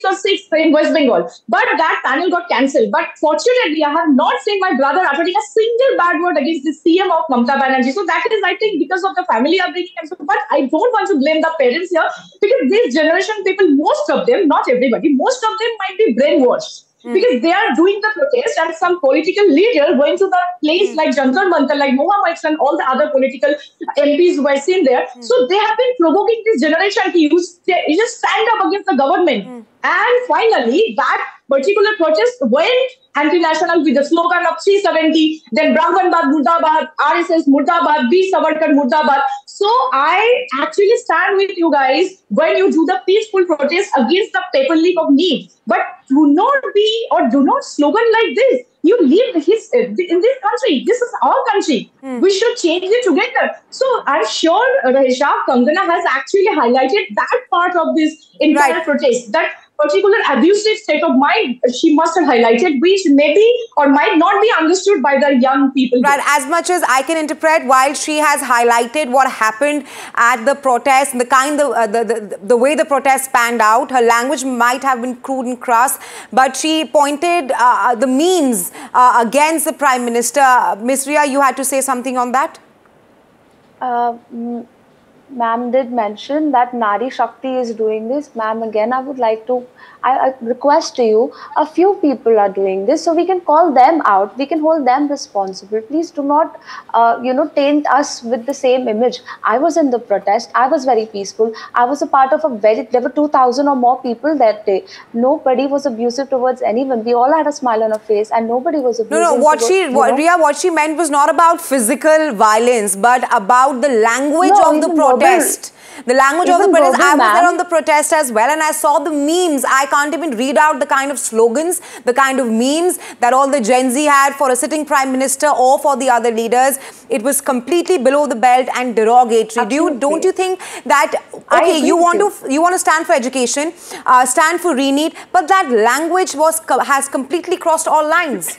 6 in West Bengal. But that panel got cancelled. But fortunately, I have not seen my brother uttering a single bad word against the CM of Mamata Banerjee. So that is, I think, because of the family upbringing and so. But I don't want to blame the parents here because this generation people, most of them, not everybody, most of them might be brainwashed. Because they are doing the protest and some political leader going to the place like Jantar Mantar, like Mohammed and all the other political MPs who were seen there. So they have been provoking this generation to you just stand up against the government. And finally, that particular protest went anti-national with the slogan of 370, then Brahmanbad Murdabad, RSS Murdabad, B Savarkar Murdabad. So I actually stand with you guys when you do the peaceful protest against the paper leak of needs. But do not be or do not slogan like this. You live in this country. This is our country. We should change it together. So I'm sure Rahisha, Kangana has actually highlighted that part of this entire protest. That particular abusive state of mind she must have highlighted, which maybe or might not be understood by the young people. Right, as much as I can interpret, while she has highlighted what happened at the protest, the kind of the way the protest panned out, her language might have been crude and crass, but she pointed the memes against the Prime Minister. Ms. Ria, you had to say something on that? Ma'am did mention that Nari Shakti is doing this. Ma'am, again, I would like to, I request to you, a few people are doing this, so we can call them out, we can hold them responsible. Please do not, taint us with the same image. I was in the protest, I was very peaceful, I was a part of there were 2,000 or more people that day. Nobody was abusive towards anyone. We all had a smile on our face and nobody was abusive. No, Ria, what she meant was not about physical violence, but about the language of the protest. The language of the protest. I was there on the protest as well and I saw the memes. I can't even read out the kind of slogans, the kind of memes that all the Gen Z had for a sitting Prime Minister or for the other leaders. It was completely below the belt and derogatory. Don't you think that, okay, you want to stand for education, stand for ReNeet, but that language has completely crossed all lines.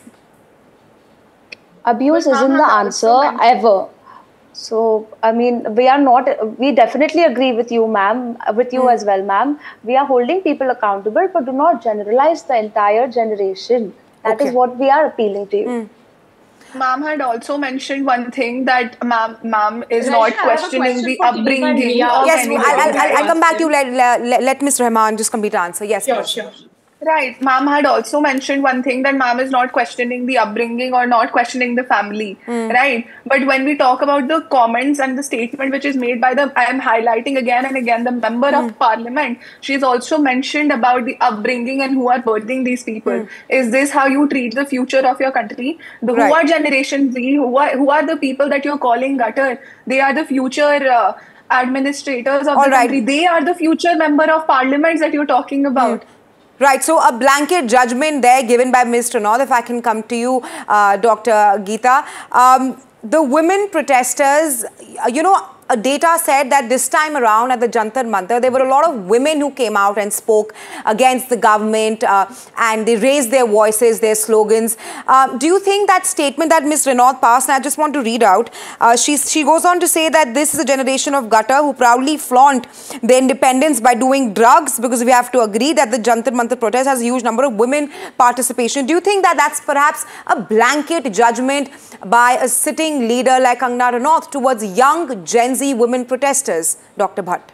Abuse isn't the answer ever. So, I mean, we definitely agree with you, ma'am, with you as well, ma'am. We are holding people accountable, but do not generalize the entire generation. That is what we are appealing to you. Ma'am had also mentioned one thing that ma'am is not questioning the upbringing. Yes, I'll come back to you. Let Ms. Rahman just complete the answer. Yes, sure. Right. Ma'am had also mentioned one thing that ma'am is not questioning the upbringing or not questioning the family. Right. But when we talk about the comments and the statement which is made by I am highlighting again and again, the member of parliament, she's also mentioned about the upbringing and who are birthing these people. Is this how you treat the future of your country? Who are Generation Z? Who are the people that you're calling gutter? They are the future administrators of the country. They are the future member of parliaments that you're talking about. Right, so a blanket judgment there given by Mr. North, if I can come to you, Dr. Geeta. The women protesters, data said that this time around at the Jantar Mantar, there were a lot of women who came out and spoke against the government and they raised their voices, their slogans. Do you think that statement that Ms. Renaud passed, and I just want to read out, she goes on to say that this is a generation of gutter who proudly flaunt their independence by doing drugs, because we have to agree that the Jantar Mantar protest has a huge number of women participation. Do you think that that's perhaps a blanket judgment by a sitting leader like Kangana Ranaut towards young Gen Z women protesters, Dr. Bhatt?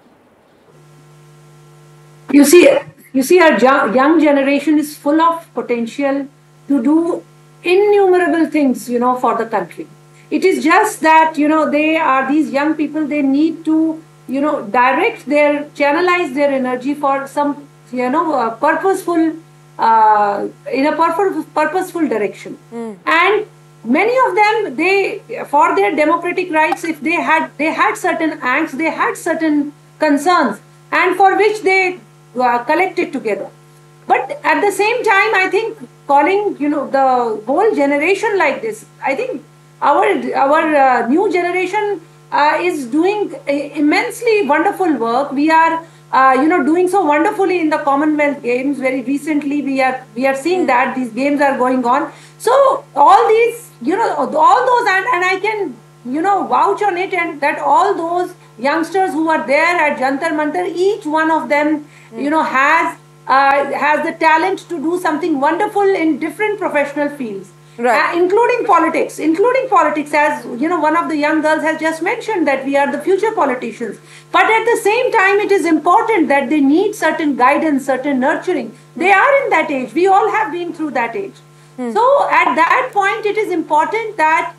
You see, our young generation is full of potential to do innumerable things, for the country. It is just that, they are these young people, they need to, channelize their energy for some, purposeful, in a purposeful direction. And many of them, for their democratic rights, if they had certain angst, they had certain concerns, and for which they collected together. But at the same time, I think calling, the whole generation like this, I think our new generation is doing immensely wonderful work. We are, doing so wonderfully in the Commonwealth Games. Very recently, we are seeing that these games are going on. So all these, all those, and I can, vouch on it, and that all those youngsters who are there at Jantar Mantar, each one of them, has has the talent to do something wonderful in different professional fields. Right. Including politics, as you know, one of the young girls has just mentioned that we are the future politicians. But at the same time, it is important that they need certain guidance, certain nurturing. They are in that age. We all have been through that age. So at that point, it is important that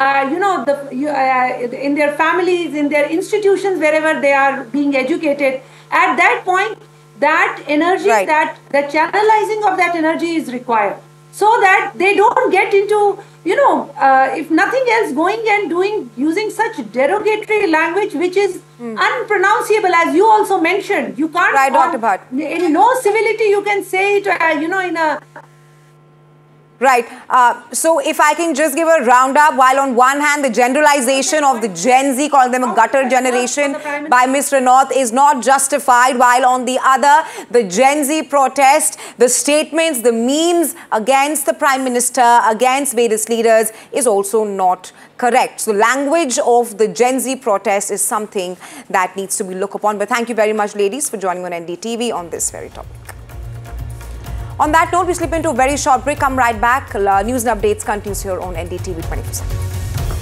in their families, in their institutions, wherever they are being educated, at that point, that energy, that the channelizing of that energy is required. So that they don't get into, if nothing else, going and using such derogatory language which is unpronounceable, as you also mentioned. You can't, right, Dr. Bhatt. In no civility you can say it, in a... Right. So if I can just give a roundup, while on one hand, the generalization of the Gen Z, calling them a gutter generation by Ms. Ranaut is not justified, while on the other, the Gen Z protest, the statements, the memes against the Prime Minister, against various leaders is also not correct. So language of the Gen Z protest is something that needs to be looked upon. But thank you very much, ladies, for joining on NDTV on this very topic. On that note, we slip into a very short break. Come right back. News and updates continues here on NDTV 24/7.